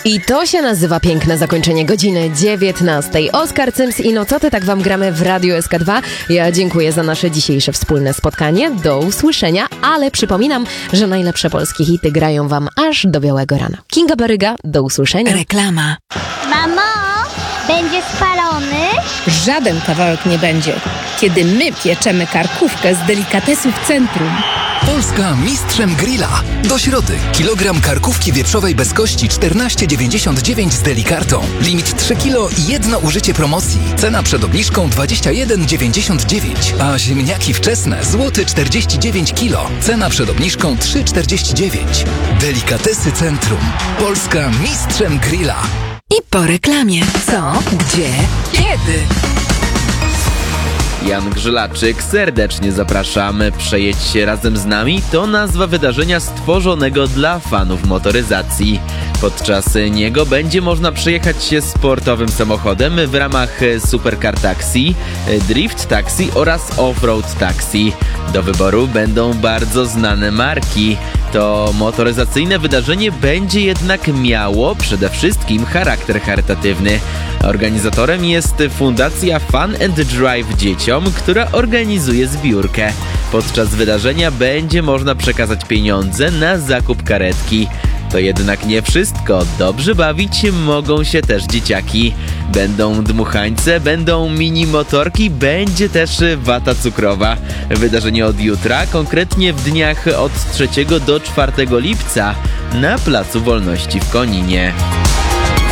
I to się nazywa piękne zakończenie godziny 19. Oskar Cyms i No co ty, tak wam gramy w Radiu SK2. Ja dziękuję za nasze dzisiejsze wspólne spotkanie. Do usłyszenia, ale przypominam, że najlepsze polskie hity grają wam aż do białego rana. Kinga Baryga, do usłyszenia. Reklama. Mamo, będzie spalony? Żaden kawałek nie będzie, kiedy my pieczemy karkówkę z delikatesów Centrum. Polska mistrzem grilla. Do środy. Kilogram karkówki wieprzowej bez kości 14,99 z delikartą. Limit 3 kg i jedno użycie promocji. Cena przed obniżką 21,99. A ziemniaki wczesne złoty 49 kg. Cena przed obniżką 3,49. Delikatesy Centrum. Polska mistrzem grilla. I po reklamie. Co? Gdzie? Kiedy? Jan Grzylaczyk, serdecznie zapraszamy. Przejedź się razem z nami to nazwa wydarzenia stworzonego dla fanów motoryzacji. Podczas niego będzie można przejechać się sportowym samochodem w ramach Supercar Taxi, Drift Taxi oraz Offroad Taxi. Do wyboru będą bardzo znane marki. To motoryzacyjne wydarzenie będzie jednak miało przede wszystkim charakter charytatywny. Organizatorem jest Fundacja Fun and Drive Dzieciom, która organizuje zbiórkę. Podczas wydarzenia będzie można przekazać pieniądze na zakup karetki. To jednak nie wszystko. Dobrze bawić mogą się też dzieciaki. Będą dmuchańce, będą mini motorki, będzie też wata cukrowa. Wydarzenie od jutra, konkretnie w dniach od 3 do 4 lipca na Placu Wolności w Koninie.